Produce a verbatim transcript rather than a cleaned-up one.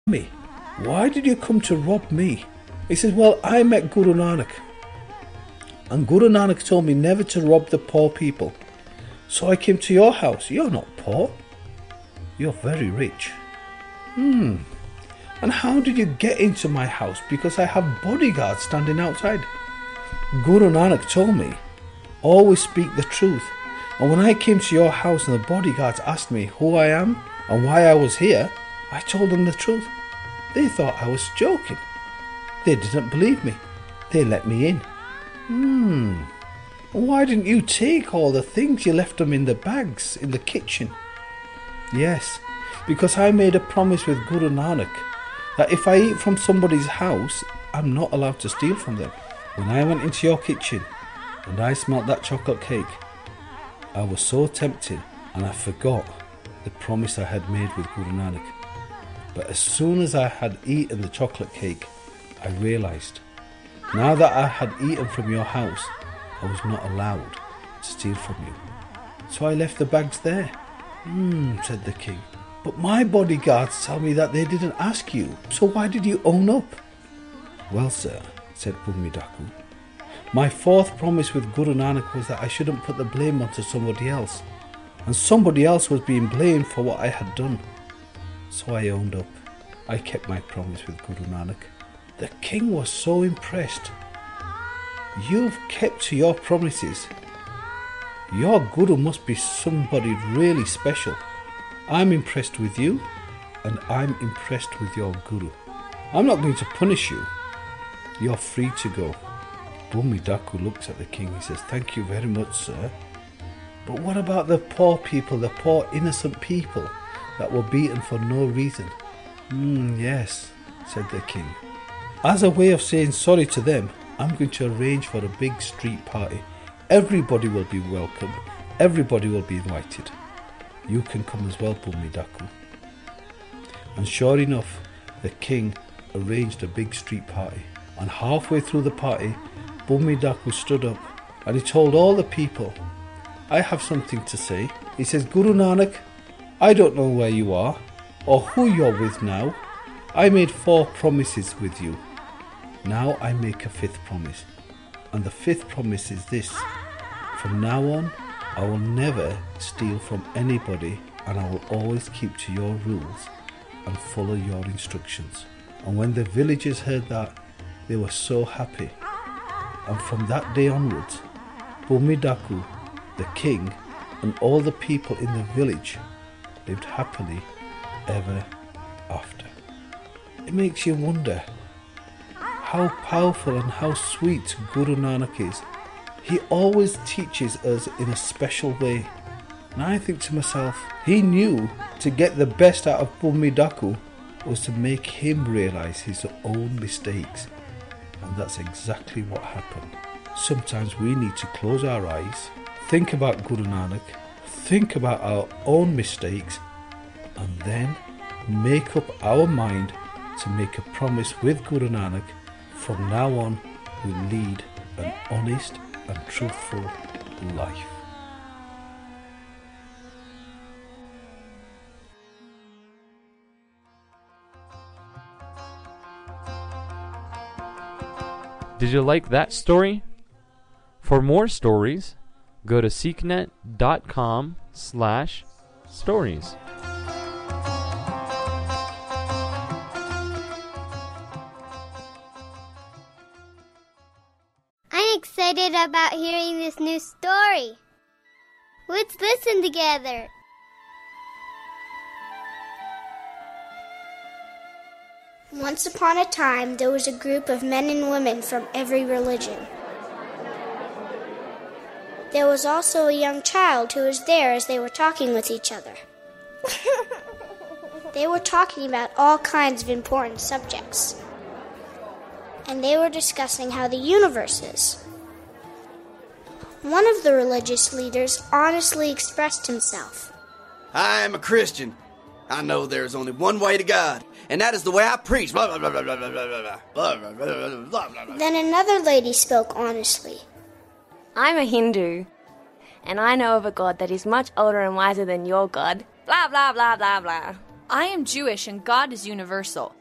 me, why did you come to rob me? He says, well, I met Guru Nanak. And Guru Nanak told me never to rob the poor people. So I came to your house. You're not poor. You're very rich. Hmm. And how did you get into my house? Because I have bodyguards standing outside. Guru Nanak told me, always speak the truth. And when I came to your house and the bodyguards asked me who I am and why I was here, I told them the truth. They thought I was joking. They didn't believe me. They let me in. Hmm. Why didn't you take all the things? You left them in the bags in the kitchen. Yes, because I made a promise with Guru Nanak that if I eat from somebody's house, I'm not allowed to steal from them. When I went into your kitchen and I smelt that chocolate cake, I was so tempted and I forgot the promise I had made with Guru Nanak. But as soon as I had eaten the chocolate cake, I realised, now that I had eaten from your house, I was not allowed to steal from you. So I left the bags there. Hmm, said the king. But my bodyguards tell me that they didn't ask you, so why did you own up? Well, sir, said Bhumi Dakku, my fourth promise with Guru Nanak was that I shouldn't put the blame onto somebody else, and somebody else was being blamed for what I had done. So I owned up. I kept my promise with Guru Nanak. The king was so impressed. You've kept to your promises. Your Guru must be somebody really special. I'm impressed with you, and I'm impressed with your Guru. I'm not going to punish you. You're free to go. Bhumi Dakku looks at the king. He says, thank you very much, sir. But what about the poor people, the poor innocent people that were beaten for no reason? Hmm, yes, said the king. As a way of saying sorry to them, I'm going to arrange for a big street party. Everybody will be welcome. Everybody will be invited. You can come as well, Bhumi Dakku. And sure enough, the king arranged a big street party. And halfway through the party, Bhumi Dakku stood up and he told all the people, I have something to say. He says, Guru Nanak, I don't know where you are or who you're with now. I made four promises with you. Now I make a fifth promise. And the fifth promise is this. From now on, I will never steal from anybody and I will always keep to your rules and follow your instructions. And when the villagers heard that, they were so happy. And from that day onwards, Bhumi Dakku, the king, and all the people in the village lived happily ever after. It makes you wonder how powerful and how sweet Guru Nanak is. He always teaches us in a special way. And I think to myself, he knew to get the best out of Bhumi Dakku was to make him realise his own mistakes. And that's exactly what happened. Sometimes we need to close our eyes, think about Guru Nanak, think about our own mistakes, and then make up our mind to make a promise with Guru Nanak. From now on, we lead an honest and truthful life. Did you like that story? For more stories, go to seeknet dot com slash stories. I'm excited about hearing this new story. Let's listen together. Once upon a time, there was a group of men and women from every religion. There was also a young child who was there as they were talking with each other. They were talking about all kinds of important subjects. And they were discussing how the universe is. One of the religious leaders honestly expressed himself. I am a Christian. I know there is only one way to God, and that is the way I preach. Blah, blah, blah, blah, blah, blah, blah, blah, blah, blah, blah, blah. Then another lady spoke honestly. I'm a Hindu, and I know of a God that is much older and wiser than your God. Blah, blah, blah, blah, blah. I am Jewish and God is universal.